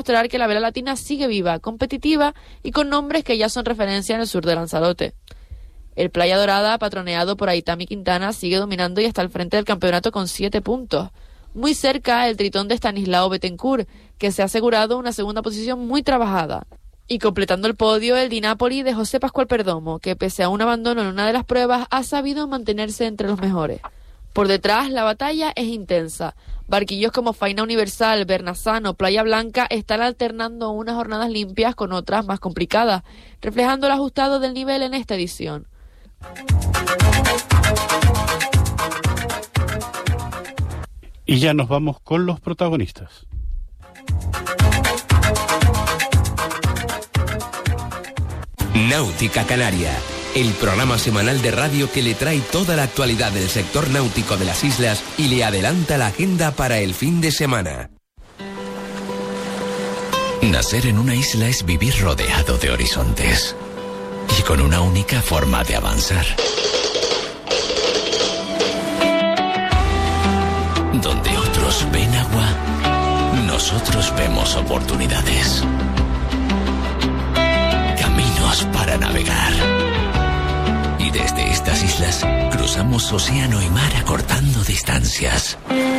mostrar que la vela latina sigue viva, competitiva y con nombres que ya son referencia en el sur de Lanzarote. El Playa Dorada, patroneado por Aitami Quintana, sigue dominando y está al frente del campeonato con 7 puntos. Muy cerca el Tritón de Stanislao Betancourt, que se ha asegurado una segunda posición muy trabajada. Y completando el podio, el Dinápoli de José Pascual Perdomo, que pese a un abandono en una de las pruebas, ha sabido mantenerse entre los mejores. Por detrás, la batalla es intensa. Barquillos como Faina Universal, Bernazano, Playa Blanca están alternando unas jornadas limpias con otras más complicadas, reflejando el ajustado del nivel en esta edición. Y ya nos vamos con los protagonistas. Náutica Canaria, el programa semanal de radio que le trae toda la actualidad del sector náutico de las islas y le adelanta la agenda para el fin de semana. Nacer en una isla es vivir rodeado de horizontes y con una única forma de avanzar. Donde otros ven agua, nosotros vemos oportunidades. Caminos para navegar. Y desde estas islas cruzamos océano y mar acortando distancias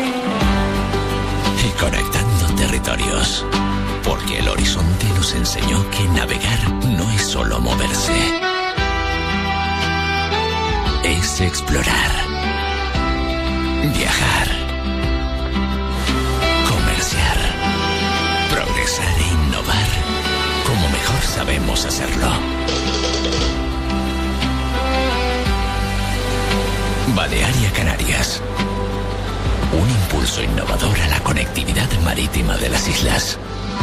y conectando territorios. Porque el horizonte nos enseñó que navegar no es solo moverse, es explorar, viajar, comerciar, progresar e innovar como mejor sabemos hacerlo. Balearia Canarias, un impulso innovador a la conectividad marítima de las islas.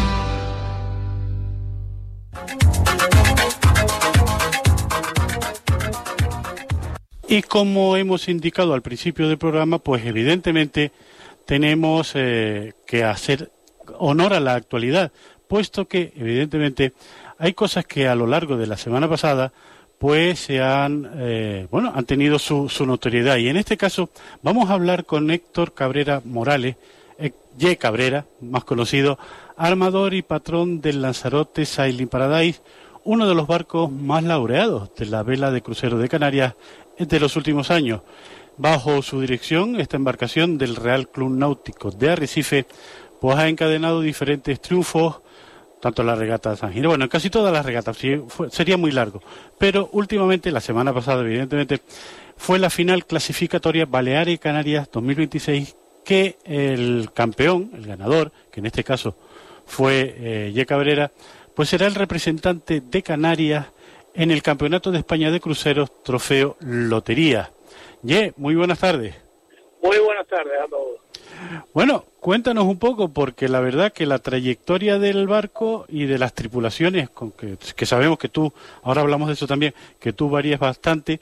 Y como hemos indicado al principio del programa, pues evidentemente tenemos que hacer honor a la actualidad, puesto que evidentemente hay cosas que a lo largo de la semana pasada pues se han tenido su notoriedad. Y en este caso vamos a hablar con Héctor Cabrera Morales, Ye Cabrera, más conocido, armador y patrón del Lanzarote Sailing Paradise, uno de los barcos más laureados de la vela de crucero de Canarias de los últimos años. Bajo su dirección, esta embarcación del Real Club Náutico de Arrecife pues ha encadenado diferentes triunfos, tanto en la regata de San Ginés, bueno, en casi todas las regatas, sería muy largo, pero últimamente, la semana pasada evidentemente, fue la final clasificatoria Balearia Canarias 2026, que el campeón, el ganador, que en este caso fue Ye Cabrera, pues será el representante de Canarias en el Campeonato de España de Cruceros Trofeo Lotería. Ye, muy buenas tardes. Muy buenas tardes a todos. Bueno, cuéntanos un poco, porque la verdad que la trayectoria del barco y de las tripulaciones, que sabemos que tú, ahora hablamos de eso también, que tú varías bastante,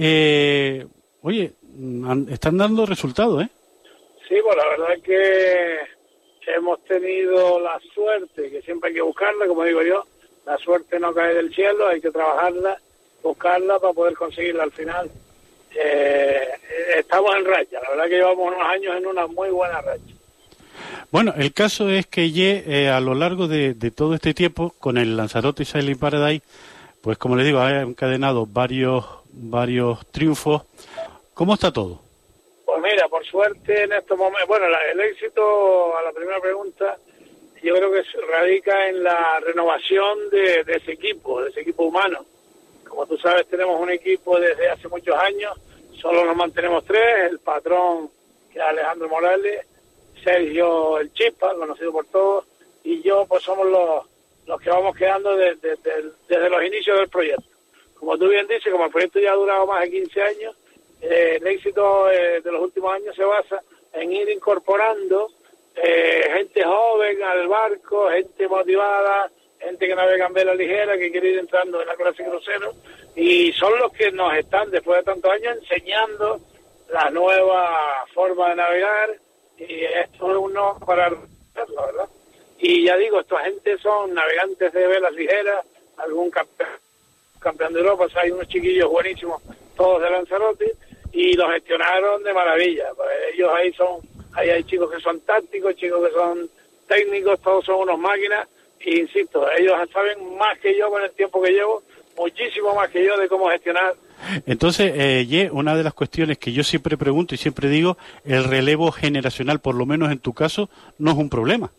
están dando resultados, ¿eh? Sí, pues la verdad es que hemos tenido la suerte, que siempre hay que buscarla, como digo yo, la suerte no cae del cielo, hay que trabajarla, buscarla para poder conseguirla al final. Estamos en racha, la verdad que llevamos unos años en una muy buena racha. Bueno, el caso es que Ye, a lo largo de todo este tiempo, con el Lanzarote Sailing Paradise, pues como les digo, ha encadenado varios triunfos. ¿Cómo está todo? Pues mira, por suerte en estos momentos, bueno, el éxito, a la primera pregunta, yo creo que radica en la renovación de ese equipo humano. Como tú sabes, tenemos un equipo desde hace muchos años, solo nos mantenemos 3, el patrón, que es Alejandro Morales, Sergio el Chispa, conocido por todos, y yo, pues somos los que vamos quedando desde los inicios del proyecto. Como tú bien dices, como el proyecto ya ha durado más de 15 años, el éxito de los últimos años se basa en ir incorporando gente joven al barco, gente motivada, gente que navega en vela ligera, que quiere ir entrando en la clase crucero, y son los que nos están, después de tantos años, enseñando la nueva forma de navegar, y esto es uno para hacerlo, ¿verdad? Y ya digo, esta gente son navegantes de velas ligeras, algún campeón de Europa, o sea, hay unos chiquillos buenísimos, todos de Lanzarote, y los gestionaron de maravilla. Pues ellos ahí hay chicos que son tácticos, chicos que son técnicos, todos son unos máquinas, e insisto, ellos saben más que yo con el tiempo que llevo, muchísimo más que yo de cómo gestionar. Entonces, una de las cuestiones que yo siempre pregunto y siempre digo, el relevo generacional, por lo menos en tu caso, no es un problema.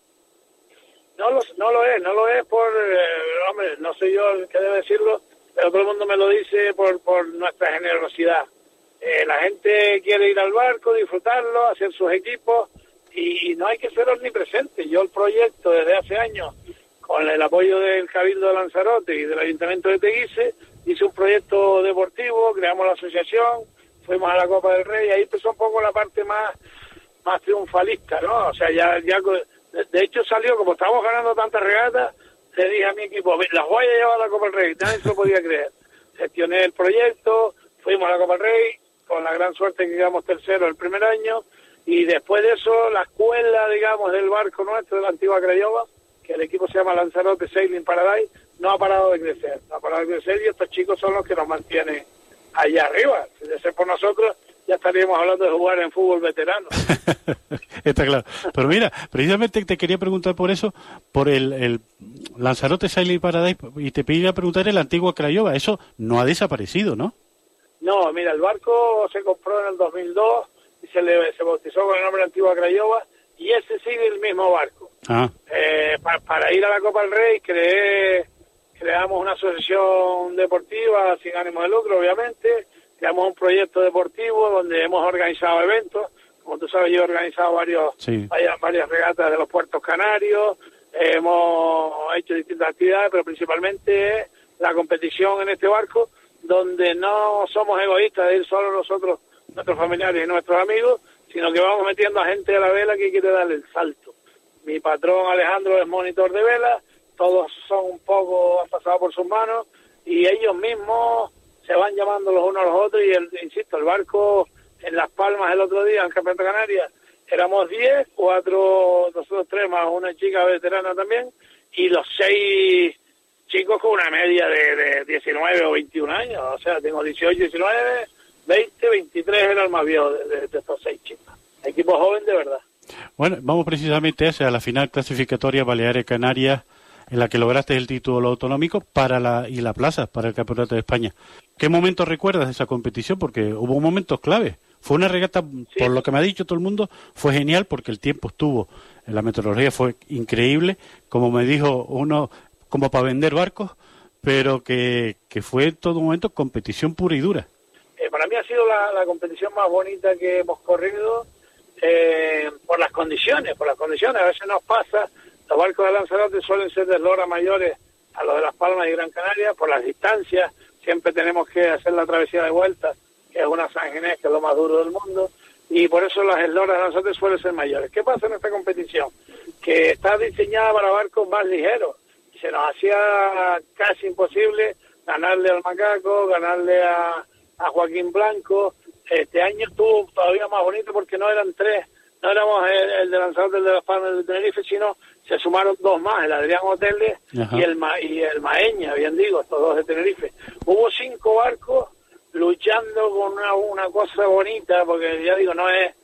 No lo es por, hombre, no soy yo el que debe decirlo, pero todo el mundo me lo dice por nuestra generosidad. La gente quiere ir al barco, disfrutarlo, hacer sus equipos, y no hay que ser omnipresente. Yo el proyecto desde hace años, con el apoyo del Cabildo de Lanzarote y del Ayuntamiento de Teguise, hice un proyecto deportivo, creamos la asociación, fuimos a la Copa del Rey, ahí empezó un poco la parte más triunfalista, ¿no? O sea, ya de hecho salió, como estábamos ganando tantas regatas, le dije a mi equipo, las voy a llevar a la Copa del Rey, nadie se lo podía creer. Gestioné el proyecto, fuimos a la Copa del Rey, con la gran suerte que quedamos tercero el primer año, y después de eso, la escuela, digamos, del barco nuestro, de la antigua Craiova, que el equipo se llama Lanzarote Sailing Paradise, no ha parado de crecer, y estos chicos son los que nos mantienen allá arriba. Si de ser por nosotros, ya estaríamos hablando de jugar en fútbol veterano. Está claro. Pero mira, precisamente te quería preguntar por eso, por el Lanzarote Sailing Paradise, y te pedí a preguntar el antiguo Craiova. Eso no ha desaparecido, ¿no? No, mira, el barco se compró en el 2002 y se bautizó con el nombre de Antigua Craiova, y ese sigue el mismo barco. Para ir a la Copa del Rey creamos una asociación deportiva sin ánimo de lucro, obviamente. Creamos un proyecto deportivo donde hemos organizado eventos. Como tú sabes, yo he organizado varias regatas de los puertos canarios. Hemos hecho distintas actividades, pero principalmente la competición en este barco, donde no somos egoístas de ir solo nosotros, nuestros familiares y nuestros amigos, sino que vamos metiendo a gente a la vela que quiere darle el salto. Mi patrón Alejandro es monitor de vela, todos son un poco, han pasado por sus manos, y ellos mismos se van llamando los unos a los otros, y insisto, el barco en Las Palmas el otro día, en Campeonato de Canarias, éramos 10, 4, nosotros 3 más una chica veterana también, y los 6 chicos con una media de 19 o 21 años, o sea, tengo 18, 19, 20, 23 era el más viejo de estos 6 chicos. Equipo joven de verdad. Bueno, vamos precisamente a la final clasificatoria Baleares-Canarias, en la que lograste el título autonómico y la plaza para el Campeonato de España. ¿Qué momentos recuerdas de esa competición? Porque hubo momentos clave. Fue una regata, por lo que me ha dicho todo el mundo, fue genial porque el tiempo estuvo, la meteorología fue increíble, como me dijo uno, como para vender barcos, pero que fue en todo momento competición pura y dura. Para mí ha sido la competición más bonita que hemos corrido, por las condiciones. A veces nos pasa, los barcos de Lanzarote suelen ser de eslora mayores a los de Las Palmas y Gran Canaria, por las distancias, siempre tenemos que hacer la travesía de vuelta, que es una San Ginés, que es lo más duro del mundo, y por eso las esloras de Lanzarote suelen ser mayores. ¿Qué pasa en esta competición? Que está diseñada para barcos más ligeros, y se nos hacía casi imposible ganarle al Macaco, ganarle a Joaquín Blanco. Este año estuvo todavía más bonito porque no eran 3, no éramos el de Lanzarote, el de Las Palmas, el de Tenerife, sino se sumaron 2 más, el Adrián Hoteles y el Maeña, bien digo, estos 2 de Tenerife. Hubo 5 barcos luchando con una cosa bonita, porque ya digo, no es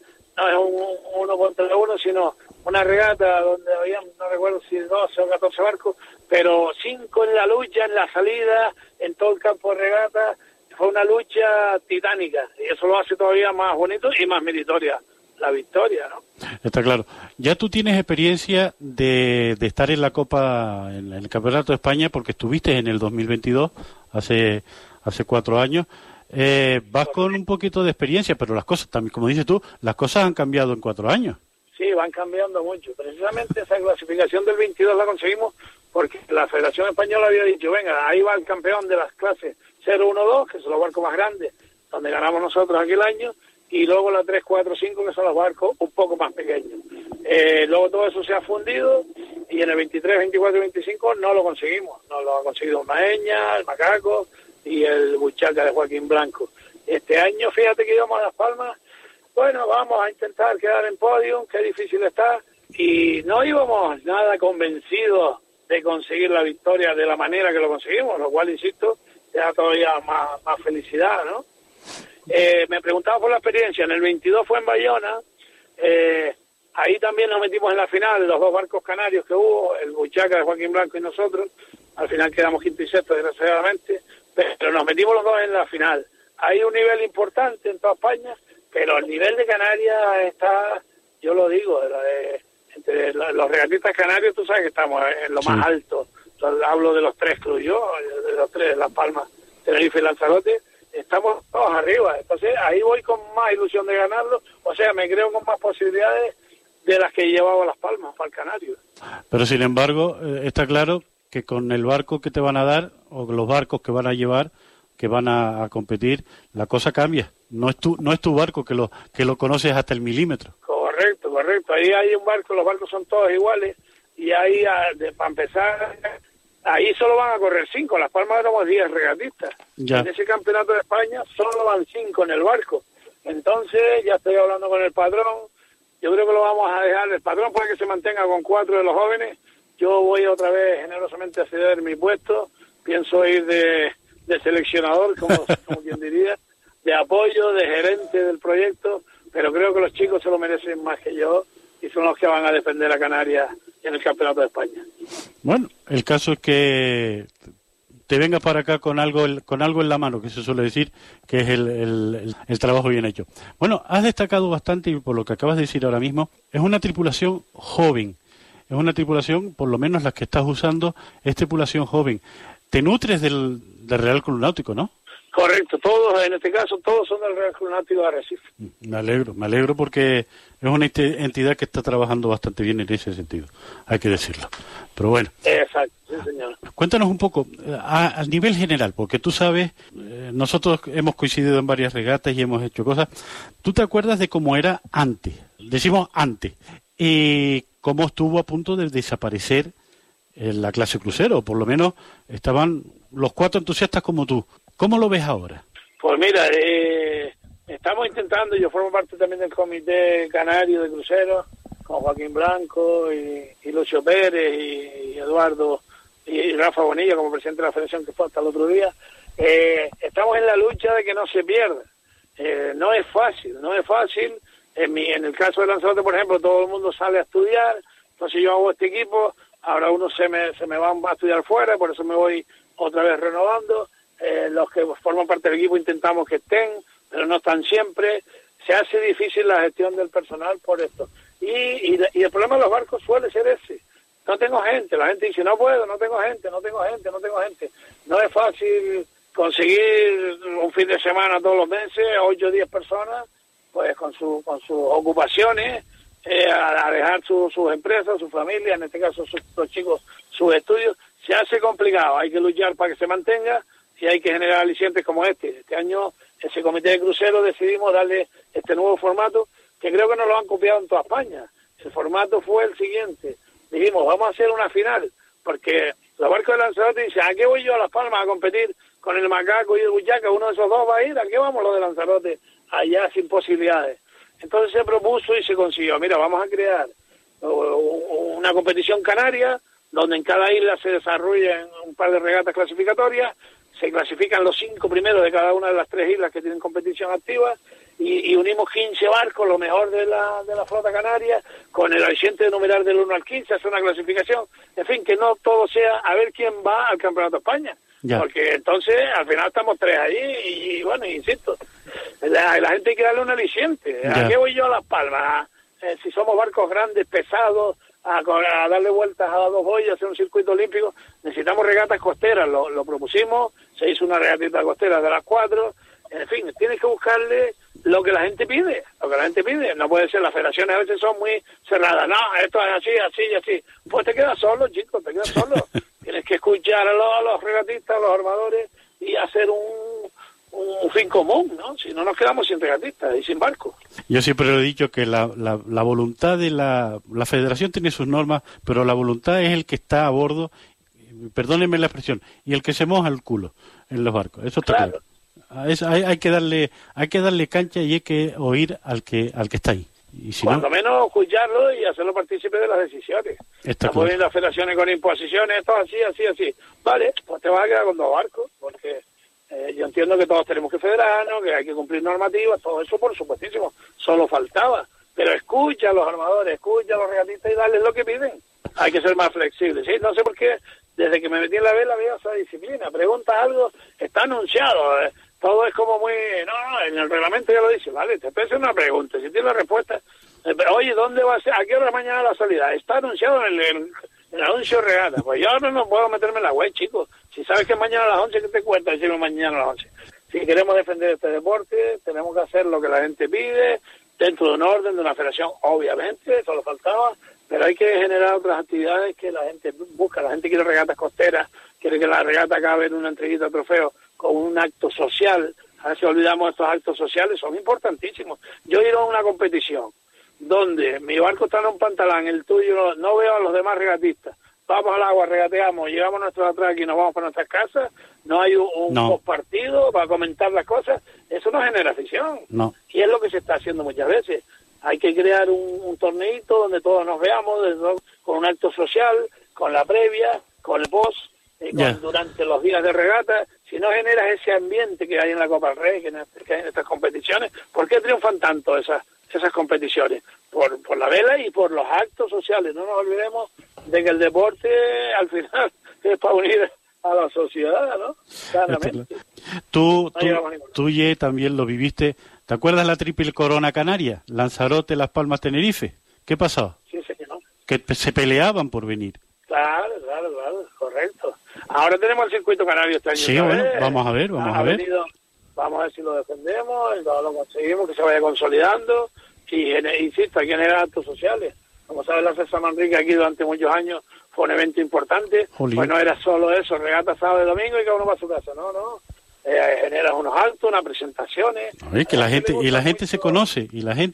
uno contra uno, sino una regata donde había, no recuerdo si 12 o 14 barcos, pero 5 en la lucha, en la salida, en todo el campo de regata. Fue una lucha titánica, y eso lo hace todavía más bonito y más meritoria la victoria, ¿no? Está claro. Ya tú tienes experiencia de estar en la Copa, en el Campeonato de España, porque estuviste en el 2022, hace 4 años. Vas con un poquito de experiencia, pero las cosas, también, como dices tú, las cosas han cambiado en 4 años. Sí, van cambiando mucho. Precisamente esa clasificación del 22 la conseguimos porque la Federación Española había dicho, venga, ahí va el campeón de las clases 0-1-2, que son los barcos más grandes, donde ganamos nosotros aquel año, y luego la 3-4-5, que son los barcos un poco más pequeños. Luego todo eso se ha fundido, y en el 23, 24 y 25 no lo conseguimos. No lo ha conseguido Maeña, el Macaco y el Buchaca de Joaquín Blanco. Este año, fíjate que íbamos a Las Palmas, bueno, vamos a intentar quedar en podio, qué difícil está, y no íbamos nada convencidos de conseguir la victoria de la manera que lo conseguimos, lo cual, insisto, da todavía más felicidad, ¿no? Me preguntaba por la experiencia. En el 22 fue en Bayona, Ahí también nos metimos en la final, los dos barcos canarios que hubo, el Buchaca de Joaquín Blanco y nosotros. Al final quedamos quinto y sexto, desgraciadamente, pero nos metimos los dos en la final. Hay un nivel importante en toda España, pero el nivel de Canarias está, yo lo digo, entre los regatistas canarios, tú sabes que estamos en lo más alto. Entonces, hablo de los tres clubes, de los tres, Las Palmas, Tenerife y Lanzarote, estamos todos arriba. Entonces ahí voy con más ilusión de ganarlo, o sea, me creo con más posibilidades de las que llevaba Las Palmas para el Canario. Pero sin embargo, está claro que con el barco que te van a dar, o los barcos que van a llevar, que van a competir, la cosa cambia. No es tu barco que lo conoces hasta el milímetro. Correcto. Ahí hay un barco, los barcos son todos iguales, y ahí, para empezar, ahí solo van a correr 5. Las Palmas éramos 10 regatistas. Ya. En ese campeonato de España solo van 5 en el barco. Entonces, ya estoy hablando con el patrón. Yo creo que lo vamos a dejar. El patrón puede que se mantenga con 4 de los jóvenes. Yo voy otra vez generosamente a ceder mi puesto. Pienso ir de seleccionador, como quien diría, de apoyo, de gerente del proyecto. Pero creo que los chicos se lo merecen más que yo y son los que van a defender a Canarias en el Campeonato de España. Bueno, el caso es que te vengas para acá con algo en la mano, que se suele decir que es el trabajo bien hecho. Bueno, has destacado bastante, y por lo que acabas de decir ahora mismo, es una tripulación joven, es una tripulación, por lo menos las que estás usando, es tripulación joven. Te nutres del Real Club Náutico, ¿no? Correcto, todos, en este caso, todos son del Real Club Náutico de Arrecife. Me alegro porque es una entidad que está trabajando bastante bien en ese sentido, hay que decirlo. Pero bueno. Exacto, sí, señor. Cuéntanos un poco, a nivel general, porque tú sabes, nosotros hemos coincidido en varias regatas y hemos hecho cosas. ¿Tú te acuerdas de cómo era antes? Decimos antes. Y cómo estuvo a punto de desaparecer en la clase crucero, o por lo menos estaban los 4 entusiastas como tú. ¿Cómo lo ves ahora? Pues mira, estamos intentando, yo formo parte también del comité canario de cruceros, con Joaquín Blanco y Lucio Pérez y Eduardo y Rafa Bonilla como presidente de la federación, que fue hasta el otro día. Estamos en la lucha de que no se pierda. No es fácil. En el caso de Lanzarote, por ejemplo, todo el mundo sale a estudiar, entonces yo hago este equipo, ahora uno se me van a estudiar fuera, por eso me voy otra vez renovando. Los que forman parte del equipo intentamos que estén, pero no están siempre. Se hace difícil la gestión del personal por esto. Y el problema de los barcos suele ser ese. No tengo gente. La gente dice, no puedo, no tengo gente. No es fácil conseguir un fin de semana todos los meses, 8 o 10 personas, pues con sus ocupaciones, a dejar sus empresas, su familia, en este caso los chicos, sus estudios. Se hace complicado. Hay que luchar para que se mantenga. Y hay que generar alicientes como este. Este año, ese comité de cruceros decidimos darle este nuevo formato, que creo que nos lo han copiado en toda España. El formato fue el siguiente. Dijimos, vamos a hacer una final, porque los barcos de Lanzarote dicen, ¿a qué voy yo a Las Palmas a competir con el Macaco y el Buchaca? Uno de esos dos va a ir, ¿a qué vamos los de Lanzarote? Allá sin posibilidades. Entonces se propuso y se consiguió. Mira, vamos a crear una competición canaria, donde en cada isla se desarrollan un par de regatas clasificatorias. Se clasifican los 5 primeros de cada una de las 3 islas que tienen competición activa y unimos 15 barcos, lo mejor de la flota canaria, con el aliciente de numerar del 1 al 15, hacer una clasificación. En fin, que no todo sea a ver quién va al Campeonato de España. Ya. Porque entonces al final estamos 3 allí y bueno, insisto, la gente hay que darle un aliciente. Ya. ¿A qué voy yo a Las Palmas? Si somos barcos grandes, pesados, a darle vueltas a 2 boyas, hacer un circuito olímpico, necesitamos regatas costeras, lo propusimos, se hizo una regatita costera de las 4, en fin, tienes que buscarle lo que la gente pide, no puede ser, las federaciones a veces son muy cerradas, no, esto es así, pues te quedas solo, chicos, tienes que escuchar a los regatistas, a los armadores y hacer un fin común, ¿no? Si no nos quedamos sin regatistas y sin barcos. Yo siempre lo he dicho que la voluntad de la federación tiene sus normas, pero la voluntad es el que está a bordo, perdónenme la expresión, y el que se moja el culo en los barcos. Eso está claro. Hay que darle cancha y hay que oír al que está ahí. Y si cuando menos escucharlo y hacerlo partícipe de las decisiones. No pueden las federaciones con imposiciones, esto así. Vale, pues te vas a quedar con 2 barcos, porque yo entiendo que todos tenemos que federarnos, que hay que cumplir normativas, todo eso por supuestísimo, solo faltaba. pero escucha a los armadores, escucha a los regatistas y darles lo que piden. Hay que ser más flexible, ¿sí? No sé por qué, desde que me metí en la vela veo esa disciplina. Preguntas algo, está anunciado, todo es como muy... No, en el reglamento ya lo dice, vale, te haces una pregunta, si tienes la respuesta, pero oye, ¿dónde va a ser? ¿A qué hora mañana la salida? Está anunciado en el anuncio de regata. Pues yo no puedo meterme en la web, chicos. Si sabes que mañana a las 11, ¿qué te cuesta decirme mañana a las 11? Si queremos defender este deporte, tenemos que hacer lo que la gente pide, dentro de un orden, de una federación, obviamente, eso lo faltaba, pero hay que generar otras actividades que la gente busca. La gente quiere regatas costeras, quiere que la regata acabe en una entreguita de trofeos con un acto social. A ver si olvidamos estos actos sociales, son importantísimos. Yo ir a una competición donde mi barco está en un pantalán, el tuyo no veo a los demás regatistas, vamos al agua, regateamos, llevamos nuestros atrás y nos vamos para nuestras casas, no hay un postpartido para comentar las cosas, eso no genera afición. No. Y es lo que se está haciendo muchas veces. Hay que crear un torneito donde todos nos veamos, con un acto social, con la previa, con el post, durante los días de regata. Si no generas ese ambiente que hay en la Copa del Rey, que hay en estas competiciones, ¿por qué triunfan tanto esas competiciones? Por la vela y por los actos sociales. No nos olvidemos de que el deporte al final es para unir a la sociedad, ¿no? Claramente. Tú también lo viviste. ¿Te acuerdas la Triple Corona Canaria? Lanzarote, Las Palmas, Tenerife. ¿Qué pasó? Sí, señor. Que se peleaban por venir. Claro, correcto. Ahora tenemos el circuito canario este año. Sí, bueno, vamos a ver. Vamos a ver si lo defendemos, lo conseguimos, que se vaya consolidando. Y insisto, hay que generar actos sociales. Como sabes, la César Manrique aquí durante muchos años fue un evento importante. Jolín. Pues no era solo eso, regata sábado y domingo y cada uno va a su casa. No. Generas unos actos, unas presentaciones. Que la gente se conoce.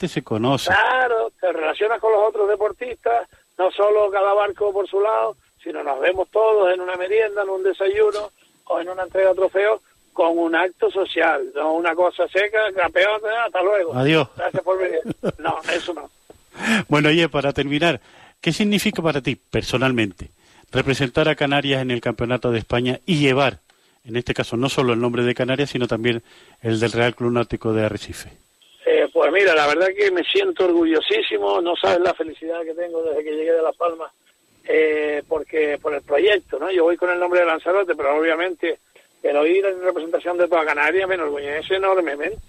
Claro, te relacionas con los otros deportistas, no solo cada barco por su lado, sino nos vemos todos en una merienda, en un desayuno o en una entrega de trofeos con un acto social, no una cosa seca, campeón, hasta luego. Adiós. Gracias por venir. No, eso no. Bueno, oye, para terminar, ¿qué significa para ti, personalmente, representar a Canarias en el Campeonato de España y llevar, en este caso, no solo el nombre de Canarias, sino también el del Real Club Náutico de Arrecife? Pues mira, la verdad que me siento orgullosísimo, no sabes la felicidad que tengo desde que llegué de Las Palmas, porque por el proyecto, ¿no? Yo voy con el nombre de Lanzarote, pero obviamente el ir en representación de toda Canarias me enorgullece enormemente.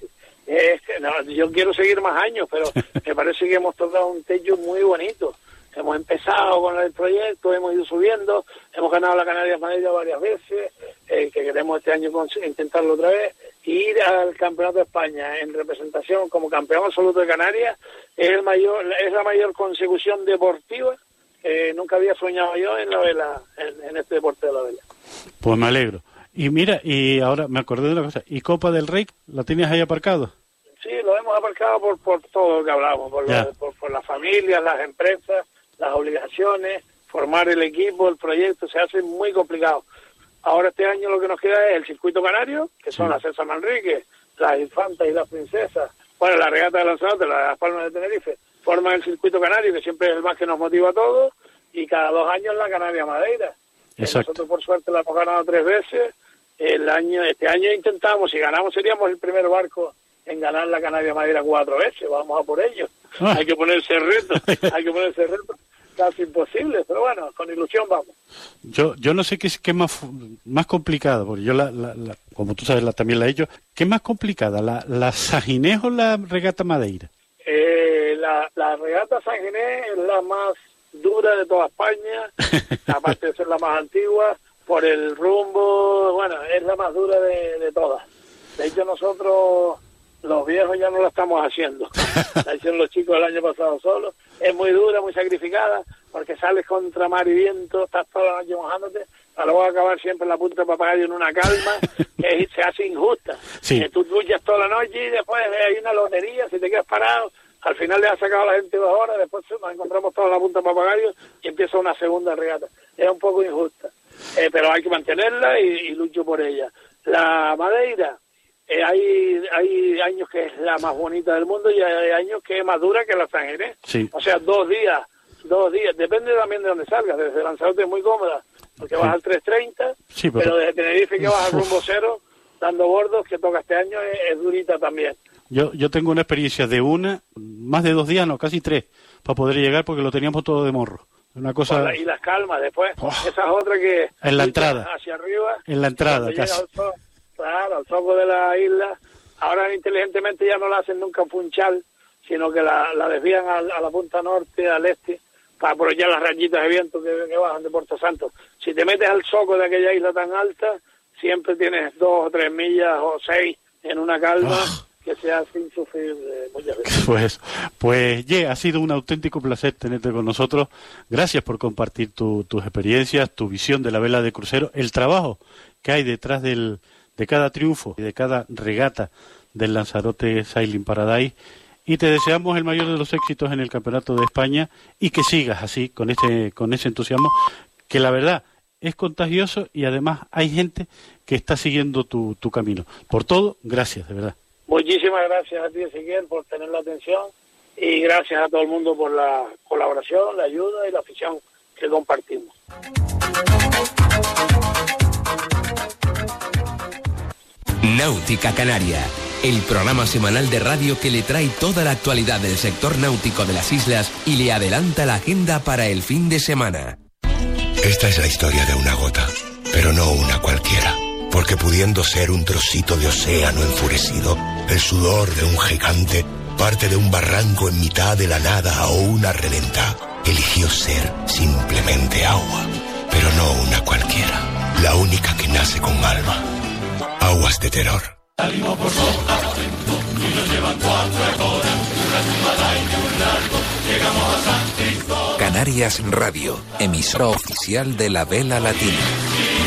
Yo quiero seguir más años, pero me parece que hemos tocado un techo muy bonito. Hemos empezado con el proyecto, hemos ido subiendo, hemos ganado la Canarias Madeira varias veces, que queremos este año intentarlo otra vez. Ir al Campeonato de España en representación como campeón absoluto de Canarias es la mayor consecución deportiva que nunca había soñado yo en la vela, en este deporte de la vela. Pues me alegro. Y mira, y ahora me acordé de una cosa, ¿y Copa del Rey la tienes ahí aparcado? Sí, lo hemos aparcado por todo lo que hablamos, por las familias, las empresas, las obligaciones, formar el equipo, el proyecto, se hace muy complicado. Ahora este año lo que nos queda es el circuito canario, que son las César Manrique, las Infantas y las Princesas, bueno, la regata de Lanzarote, las Palmas de Tenerife, forman el circuito canario, que siempre es el más que nos motiva a todos, y cada 2 años la Canaria Madeira. Nosotros por suerte la hemos ganado 3 veces. Este año intentamos, si ganamos seríamos el primer barco en ganar la Canaria Madeira 4 veces, vamos a por ello. Hay que ponerse el reto, casi imposible, pero bueno, con ilusión vamos. Yo no sé qué es más complicado, porque yo como tú sabes también la he hecho. ¿Qué es más complicada, la San Ginés o la regata Madeira? La regata San Ginés es la más dura de toda España, aparte de ser la más antigua, por el rumbo, bueno, es la más dura de todas. De hecho nosotros, los viejos, ya no la estamos haciendo. La hicieron los chicos el año pasado solos. Es muy dura, muy sacrificada, porque sales contra mar y viento, estás toda la noche mojándote, para luego acabar siempre en la punta de Papagayo en una calma que se hace injusta. Sí. Tú luchas toda la noche y después hay una lotería, si te quedas parado, al final le has sacado a la gente 2 horas, después nos encontramos todos en la punta de Papagayo y empieza una segunda regata. Es un poco injusta, pero hay que mantenerla y lucho por ella. La Madeira, hay años que es la más bonita del mundo y hay años que es más dura que la San Ginés. Sí. O sea, 2 días, depende también de dónde salgas. Desde Lanzarote es muy cómoda, porque vas al 3.30, pero desde Tenerife que vas al rumbo cero, dando bordos, que toca este año, es durita también. Yo tengo una experiencia de más de 2 días, no, casi 3, para poder llegar porque lo teníamos todo de morro. Una cosa... Y las calmas después, esa es otra que... En la entrada. Hacia arriba. En la entrada, casi. Al zoco de la isla. Ahora inteligentemente ya no la hacen nunca Funchal, sino que la desvían a la punta norte, al este, para aprovechar las rayitas de viento que bajan de Puerto Santo. Si te metes al zoco de aquella isla tan alta, siempre tienes 2 o 3 millas o 6 en una calma que se hace insufrible muchas veces. Pues ha sido un auténtico placer tenerte con nosotros. Gracias por compartir tus experiencias, tu visión de la vela de crucero, el trabajo que hay detrás de cada triunfo y de cada regata del Lanzarote Sailing Paradise. Y te deseamos el mayor de los éxitos en el Campeonato de España y que sigas así, con ese entusiasmo, que la verdad es contagioso y además hay gente que está siguiendo tu camino. Por todo, gracias, de verdad. Muchísimas gracias a ti, Ezequiel, por tener la atención y gracias a todo el mundo por la colaboración, la ayuda y la afición que compartimos. Náutica Canaria, el programa semanal de radio que le trae toda la actualidad del sector náutico de las islas y le adelanta la agenda para el fin de semana. Esta es la historia de una gota, pero no una cualquiera, porque pudiendo ser un trocito de océano enfurecido, el sudor de un gigante, parte de un barranco en mitad de la nada o una reventa, eligió ser simplemente agua, pero no una cualquiera, la única que nace con alma. Aguas de Terror. Salimos por Sotavento y nos llevan 4 horas, y un largo, llegamos a San Cristóbal. Canarias Radio, emisora oficial de la Vela Latina.